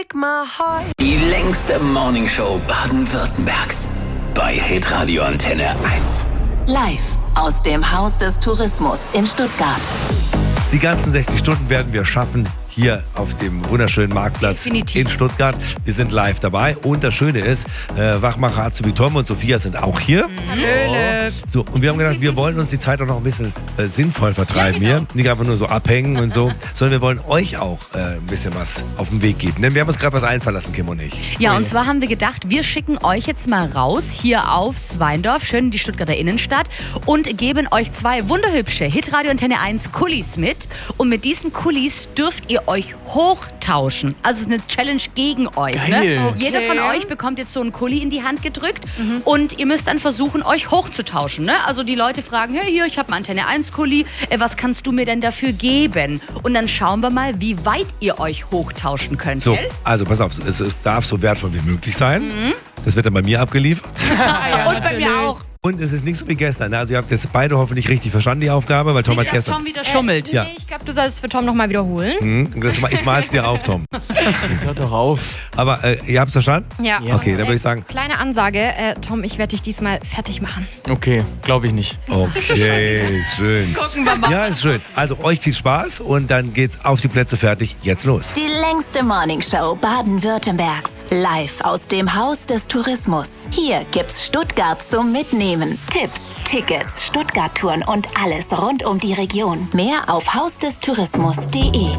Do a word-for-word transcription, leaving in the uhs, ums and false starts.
Die längste Morningshow Baden-Württembergs bei Hitradio Antenne eins. Live aus dem Haus des Tourismus in Stuttgart. Die ganzen sechzig Stunden werden wir schaffen hier auf dem wunderschönen Marktplatz Definitiv. in Stuttgart. Wir sind live dabei und das Schöne ist, äh, Wachmacher Azubi Tom und Sophia sind auch hier. Höhle. So, und wir haben gedacht, wir wollen uns die Zeit auch noch ein bisschen äh, sinnvoll vertreiben Ja, genau. hier. Nicht einfach nur so abhängen und so, sondern wir wollen euch auch äh, ein bisschen was auf den Weg geben. Denn wir haben uns gerade was einfallen lassen, Kim und ich. Ja, und zwar haben wir gedacht, wir schicken euch jetzt mal raus hier aufs Weindorf, schön in die Stuttgarter Innenstadt und geben euch zwei wunderhübsche Hitradio Antenne eins Kulis mit. Und mit diesen Kulis dürft ihr euch hochtauschen. Also es ist eine Challenge gegen euch. Geil. Ne? Okay. Jeder von euch bekommt jetzt so einen Kuli in die Hand gedrückt und ihr müsst dann versuchen, euch hochzutauschen. Ne? Also die Leute fragen, hey, hier, ich habe einen Antenne eins Kuli, äh, was kannst du mir denn dafür geben? Und dann schauen wir mal, wie weit ihr euch hochtauschen könnt. So, Gell? also pass auf, es, es darf so wertvoll wie möglich sein. Das wird dann bei mir abgeliefert. Und bei mir auch. Und es ist nicht so wie gestern. Ne? Also ihr habt das beide hoffentlich richtig verstanden, die Aufgabe, weil Tom Nicht, hat dass gestern... Tom wieder schummelt. Ja. Nee, ich glaube, du sollst es für Tom nochmal wiederholen. Hm, das, ich mal's dir auf, Tom. Jetzt hört doch auf. Aber äh, ihr habt's verstanden? Ja. Ja. Okay, dann würde ich sagen... Kleine Ansage, äh, Tom, ich werde dich diesmal fertig machen. Okay, glaube ich nicht. Okay, schön. Gucken wir mal. Ja, ist schön. Also euch viel Spaß und dann geht's auf die Plätze fertig. Jetzt los. Die längste Morningshow Baden-Württembergs. Live aus dem Haus des Tourismus. Hier gibt's Stuttgart zum Mitnehmen. Tipps, Tickets, Stuttgart-Touren und alles rund um die Region. Mehr auf hausdestourismus punkt de.